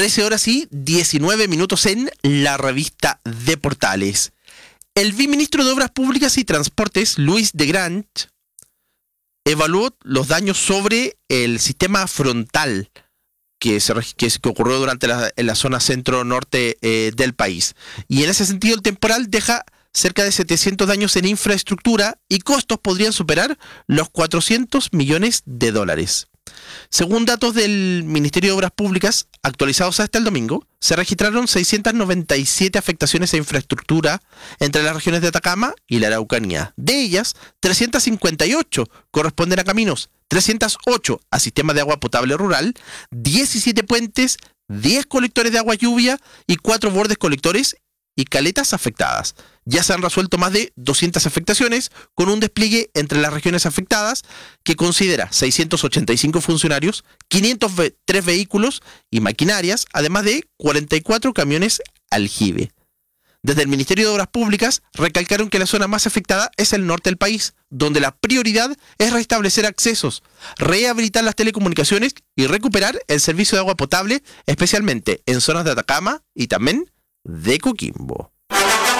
13:19 en la revista de Portales. El viceministro de Obras Públicas y Transportes, Luis de Grant, evaluó los daños sobre el sistema frontal que ocurrió en la zona centro-norte del país. Y en ese sentido, el temporal deja cerca de 700 daños en infraestructura y costos podrían superar los $400 millones. Según datos del Ministerio de Obras Públicas, actualizados hasta el domingo, se registraron 697 afectaciones a infraestructura entre las regiones de Atacama y la Araucanía. De ellas, 358 corresponden a caminos, 308 a sistemas de agua potable rural, 17 puentes, 10 colectores de agua lluvia y 4 bordes colectores y caletas afectadas. Ya se han resuelto más de 200 afectaciones con un despliegue entre las regiones afectadas que considera 685 funcionarios, 503 vehículos y maquinarias, además de 44 camiones aljibe. Desde el Ministerio de Obras Públicas recalcaron que la zona más afectada es el norte del país, donde la prioridad es restablecer accesos, rehabilitar las telecomunicaciones y recuperar el servicio de agua potable, especialmente en zonas de Atacama y también de Coquimbo.